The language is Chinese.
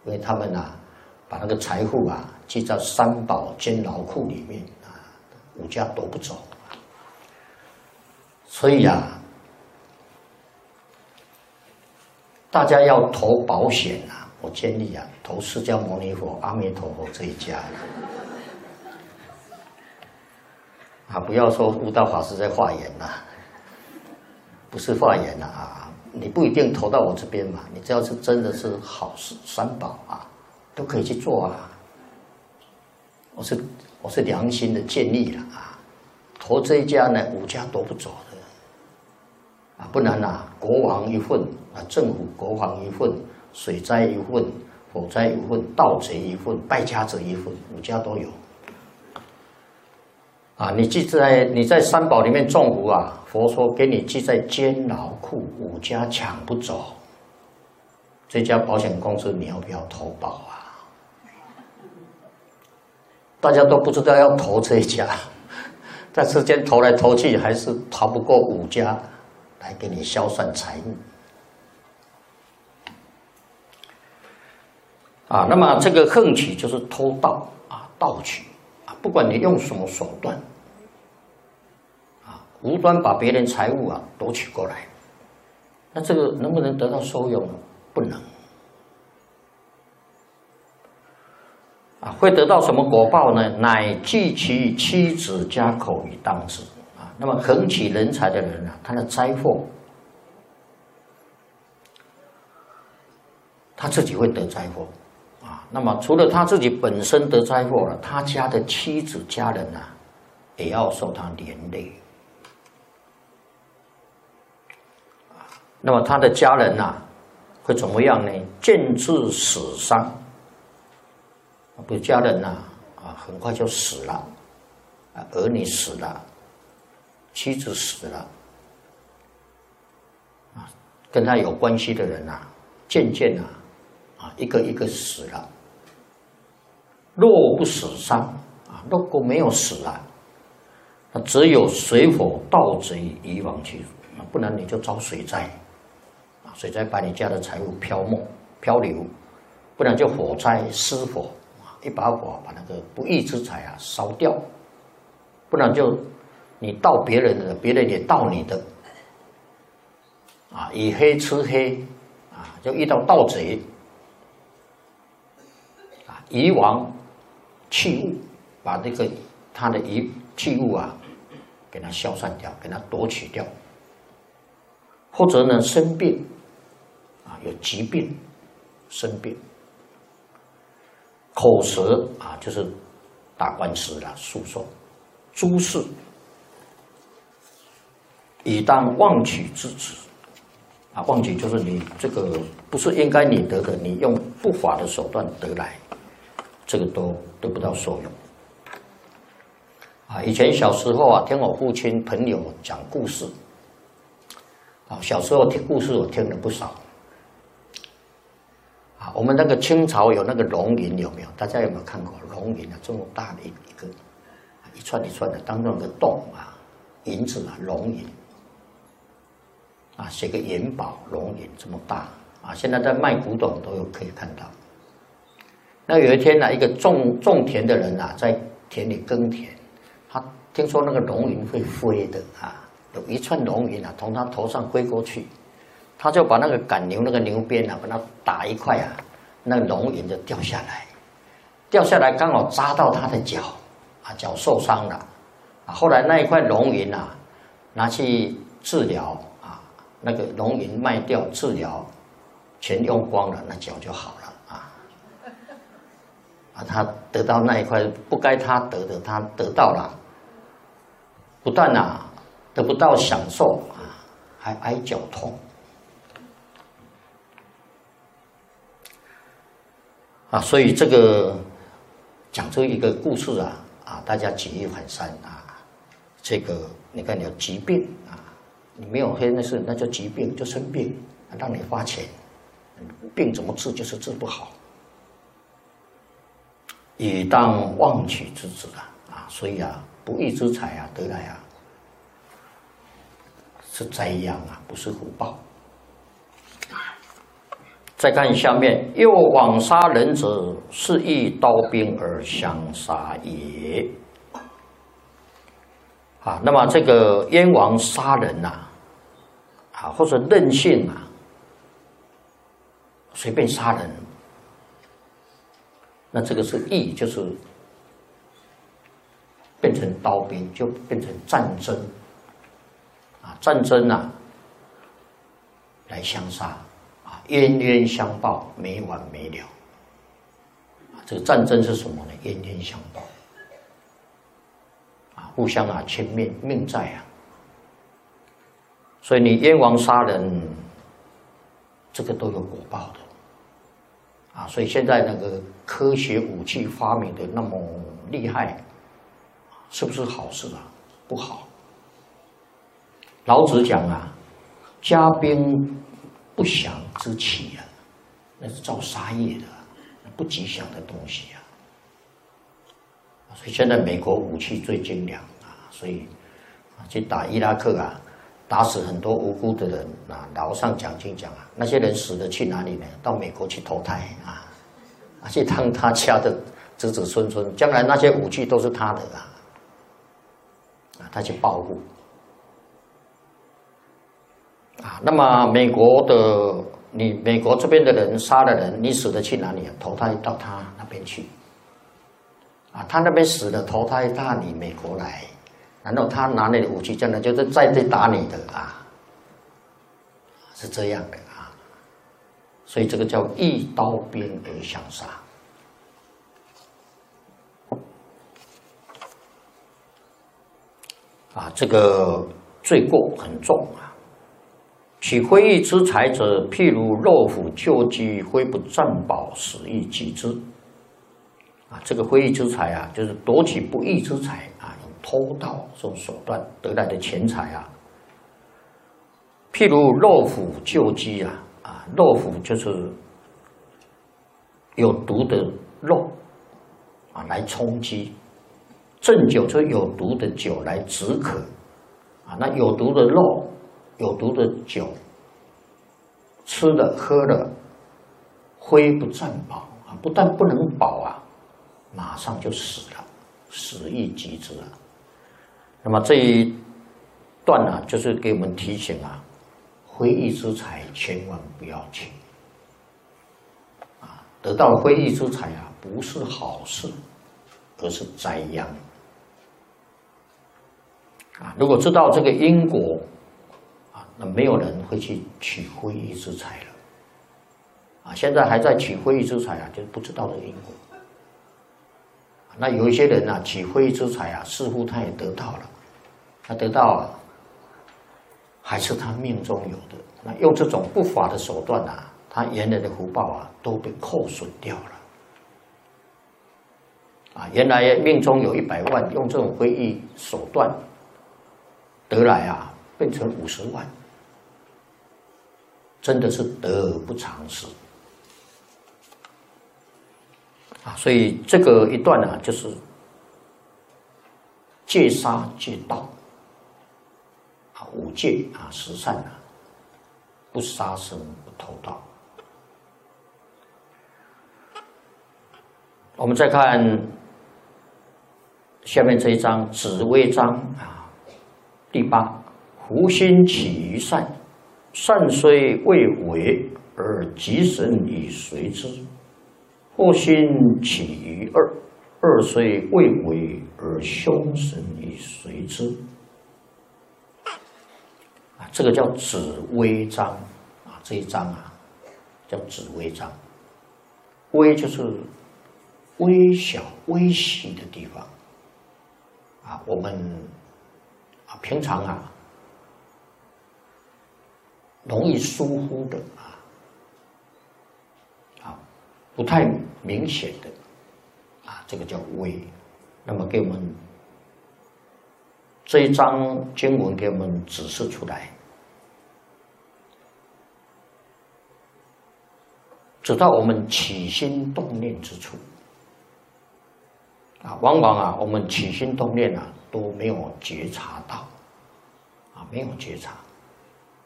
因为他们啊，把那个财富啊记在三宝监牢库里面啊，五家夺不走。所以啊，大家要投保险啊，我建议啊，投释迦牟尼佛、阿弥陀佛这一家啊，不要说悟道法师在化缘呐，不是化缘呐啊，你不一定投到我这边嘛，你只要是真的是好事三宝啊，都可以去做啊。我是良心的建议了啊，投这一家呢，五家夺不走的。啊，不然啊，国王一份啊，政府国防一份，水灾一份，火灾一份，盗贼一份，败家者一份，五家都有。啊，你在三宝里面种福啊，佛说给你记在监牢库，五家抢不走。这家保险公司你要不要投保啊？大家都不知道要投这一家，在之间投来投去，还是逃不过五家来给你消散财物。啊，那么这个横取就是偷盗啊，盗取啊，不管你用什么手段，啊，无端把别人财物啊夺取过来，那这个能不能得到受用呢？不能。啊，会得到什么果报呢？乃记其妻子家口以当之啊。那么横取人财的人啊，他的灾祸，他自己会得灾祸啊。那么除了他自己本身得灾祸了，他家的妻子家人啊，也要受他连累。那么他的家人啊，会怎么样呢？见至死伤。不，家人呐，啊，很快就死了，啊，儿女死了，妻子死了，啊，跟他有关系的人啊，渐渐啊，一个一个死了。若不死伤啊，如果没有死啊，那只有水火盗贼以往去，不然你就遭水灾，啊，水灾把你家的财物漂流，不然就火灾失火。一把火把那个不义之财啊烧掉，不然就你盗别人的，别人也盗你的，啊，以黑吃黑，啊，就遇到盗贼，啊，遗亡器物，把这个他的器物啊，给它消散掉，给它夺取掉，或者呢生病，啊，有疾病，生病。口舌啊，就是打官司啦、诉讼、诸事，以当妄取之子啊，妄取就是你这个不是应该你得的，你用不法的手段得来，这个都得不到受用。啊，以前小时候啊，听我父亲朋友讲故事，啊，小时候听故事我听了不少。啊，我们那个清朝有那个龙银有没有？大家有没有看过龙银啊？这么大的一个，一串一串的，当中有个洞啊，银子啊，龙银啊，写个元宝龙银这么大啊，现在在卖古董都有可以看到。那有一天呢，一个种田的人啊，在田里耕田，他听说那个龙银会飞的啊，有一串龙银啊，从他头上飞过去。他就把那个赶牛那个牛鞭啊，把它打一块啊，那个龙银就掉下来，刚好扎到他的脚，啊，脚受伤了，啊，后来那一块龙银啊，拿去治疗啊，那个龙银卖掉治疗，钱用光了，那脚就好了啊，他得到那一块不该他得的，他得到了，不但啊得不到享受啊，还挨脚痛。啊，所以这个讲出一个故事啊，大家举一反三啊。这个你看有疾病啊，你没有黑那叫疾病，就生病，让你花钱，病怎么治就是治不好，以当妄取之子啊，所以啊，不义之财啊得来啊，是灾殃啊，不是福报。 再看下面，又往杀人者，是亦刀兵而相杀也。啊，那么这个燕王杀人呐，或者任性啊，随便杀人，那这个是义，就是变成刀兵，就变成战争啊，战争啊，来相杀。冤冤相报，没完没了。这个战争是什么呢？冤冤相报，互相欠命债啊。所以你燕王杀人，这个都有果报的。所以现在那个科学武器发明的那么厉害，是不是好事啊？不好。老子讲啊，家兵不祥之气啊，那是造杀业的，不吉祥的东西啊。所以现在美国武器最精良所以去打伊拉克打死很多无辜的人老上讲经讲那些人死了去哪里呢？到美国去投胎去当他家的子子孙孙，将来那些武器都是他的他去保护。那么美国这边的人杀了人，你死了去哪里投胎到他那边去他那边死了投胎到你美国来，然后他拿你的武器，将来就是再打你的是这样的所以这个叫一刀兵而相杀这个罪过很重取非义之财者，譬如肉斧救鸡，非不占宝，使亦击之。这个非义之财就是夺取不义之财用偷盗这种手段得来的钱财譬如肉斧救鸡肉斧就是有毒的肉来充饥，鸩酒就是有毒的酒来止渴那有毒的肉。有毒的酒，吃了喝了，非不占饱不但不能饱马上就死了，死亦击之那么这一段就是给我们提醒非义之财千万不要取得到了非义之财不是好事，而是灾殃如果知道这个因果那没有人会去取非义之财了现在还在取非义之财就是不知道这个因果那有一些人取非义之财似乎他也得到了，他得到还是他命中有的，那用这种不法的手段他原来的福报都被扣损掉了原来命中有100万，用这种非义手段得来变成50万，真的是得而不偿失所以这个一段就是戒杀戒盗5戒10善不杀生不偷盗。我们再看下面这一章紫微章第8，福心起于善，善虽未为，而吉神以随之；祸心起于恶，恶虽未为，而凶神以随之。这个叫紫微章这一章叫紫微章。微就是微小微细的地方我们平常容易疏忽的不太明显的这个叫微。那么给我们这一章经文给我们指示出来，直到我们起心动念之处往往我们起心动念都没有觉察到没有觉察。